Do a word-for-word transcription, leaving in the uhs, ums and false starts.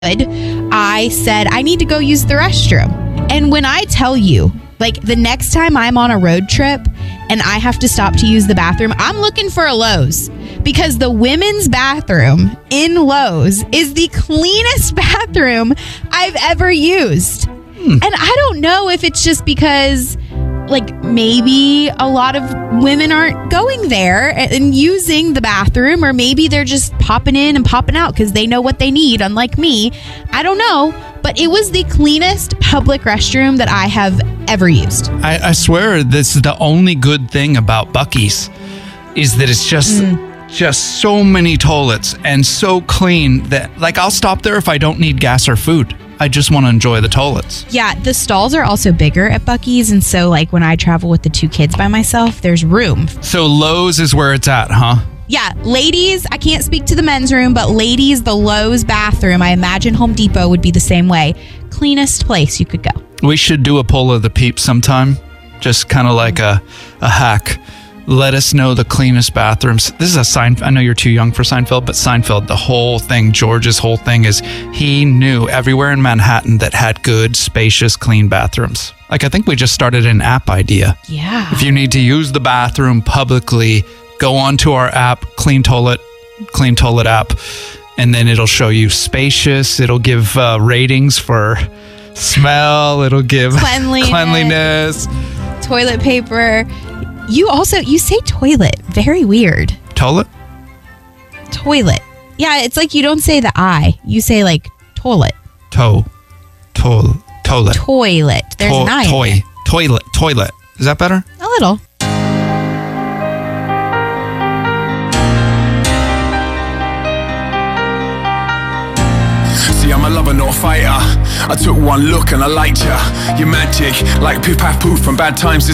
I said, I need to go use the restroom. And when I tell you, like the next time I'm on a road trip and I have to stop to use the bathroom, I'm looking for a Lowe's because the women's bathroom in Lowe's is the cleanest bathroom I've ever used. Hmm. And I don't know if it's just because like maybe a lot of women aren't going there and using the bathroom, or maybe they're just popping in and popping out because they know what they need, unlike me. I don't know, but it was the cleanest public restroom that I have ever used. I, I swear this is the only good thing about Buc-ee's is that it's just mm. just so many toilets and so clean that like I'll stop there if I don't need gas or food. I just want to enjoy the toilets. Yeah, the stalls are also bigger at Buc-ee's, and so like when I travel with the two kids by myself, there's room. So Lowe's is where it's at, huh? Yeah, ladies, I can't speak to the men's room, but ladies, the Lowe's bathroom, I imagine Home Depot would be the same way. Cleanest place you could go. We should do a poll of the peeps sometime. Just kind of like a, a hack. Let us know the cleanest bathrooms. This is a Seinfeld. I know you're too young for Seinfeld, but Seinfeld, the whole thing, George's whole thing is he knew everywhere in Manhattan that had good, spacious, clean bathrooms. Like I think we just started an app idea. Yeah. If you need to use the bathroom publicly, go onto our app, Clean Toilet, Clean Toilet app, and then it'll show you spacious. It'll give uh, ratings for smell. It'll give cleanliness, cleanliness, toilet paper. You also, you say toilet. Very weird. Toilet? Toilet. Yeah, it's like you don't say the I. You say like toilet. Toe. Toilet. Toilet. Toilet. There's to- an I. Toy. Toilet. Toilet. Is that better? A little. See, I'm a lover, not a fighter. I took one look and I liked ya. Your magic, like poof, paf, poof from bad times.